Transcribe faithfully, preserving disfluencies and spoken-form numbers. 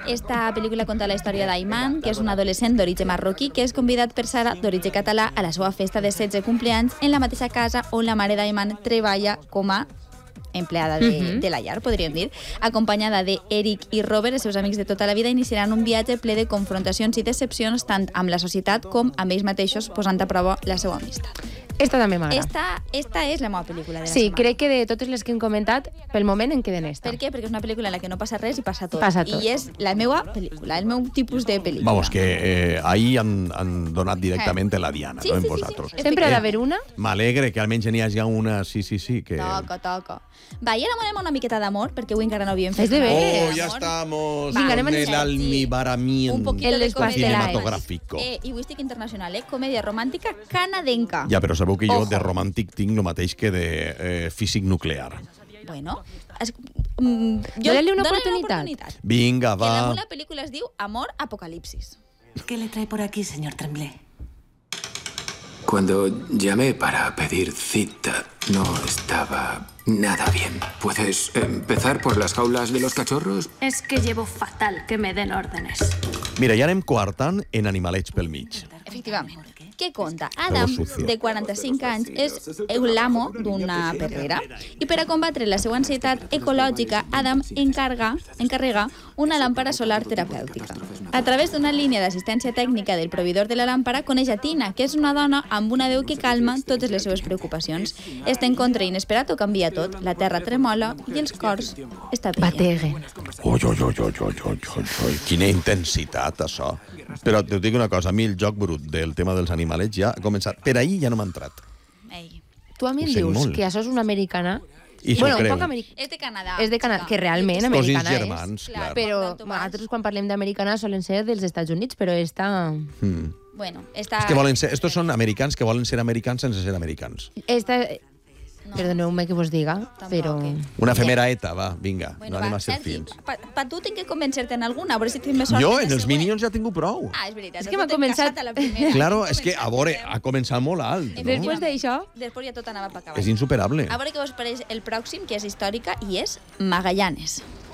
esta pel·lícula conta la història d'Ayman, que és un adolescent d'origen marroquí que és convidat per Sara, d'origen català, a la seva festa de setze compleanys en la mateixa casa on la mare d'Ayman treballa com a empleada de, uh-huh. de la llar, podríem dir. Acompanyada de Eric i Robert, els seus amics de tota la vida, iniciaran un viatge ple de confrontacions i decepcions tant amb la societat com amb ells mateixos, posant a prova la seva amistat. Esta també m'agrada. Esta, esta és la meva pel·lícula de la sí, setmana. crec que de totes les que hem comentat, pel moment en queden esta. Per què? Perquè és una pel·lícula en la que no passa res i passa tot. Passa tot. I és la meva pel·lícula, el meu tipus de pel·lícula. Vamos, que eh, ahí han, han donat directament la diana, sí, no en sí, sí, vosaltres. sí. Sempre ha d'haver una. M'alegre que almenys n'hi hagi una, sí, sí, sí. Que... Toca, toca. Va, i ara anem una miqueta d'amor, perquè avui encara no havíem fet. És de bé. Oh, ya estamos Vinga, anem con a el almibaramiento un poquito de comedia cinematográfico. Eh, I avui estic internacional, eh? Comèdia romàntica canadenca. Ja, però sabeu que jo Ojo. de romàntic tinc el mateix que de eh, físic nuclear. Bueno, es, mm, jo, Dóna-li una dóna-li oportunitat. Vinga, Que la, va. la pel·lícula es diu Amor Apocalipsis. ¿Qué le trae por aquí, señor Tremblay? Cuando llamé para pedir cita, no estaba nada bien. ¿Puedes empezar por las jaulas de los cachorros? Es que llevo fatal que me den órdenes. Mira, ja anem coartant en animalets pel mig. Efectivament. Què conta? Adam, sucio. de quaranta-cinc anys, és l'amo d'una perrera i per a combatre la seva ansietat ecològica, Adam encarga, encarrega una làmpara solar terapèutica. A través d'una línia d'assistència tècnica del proveïdor de la làmpara, coneix a Tina, que és una dona amb una veu que calma totes les seves preocupacions. Este encontre inesperat ho canvia tot, la terra tremola i els cors estavillen. Bateguen. Ui, ui, ui, ui, ui, ui, ui, ui. Quina intensitat, això. Però te dic una cosa, a mi el joc brut del tema dels animalets ja ha començat. Per ahir ja no m'ha entrat. Ei. Tu a mi Ho em sent dius molt. que això és una americana. I s'ho bueno, un creu. poc americana. És de Canadà. És de Canadà, que realment Cosins americana germans, és. clar. Però D'alto baix. nosaltres quan parlem d'americana solen ser dels Estats Units, però esta... Mm. Bueno, està... És que volen ser, estos són americans que volen ser americans sense ser americans. esta... No. Perdoneu-me que vos diga, Tampoc, però... eh? Una efemera eta, va, vinga, Bueno, no anem va, a ser Sergi, fins. pa, pa tu tinc que convencer-te en alguna, a veure si tinc més sort. Jo, la en els següent. Minions ja he tingut prou. Ah, és veritat. És tu que m'ha t'hem començat- casat a la primera. Claro, T'hem és que, a començat veure, a ha començat molt alt, no? Després d'això... Després ja tot anava per acabar. És insuperable. A veure què us pareix el pròxim, que és històrica, i és Magallanes.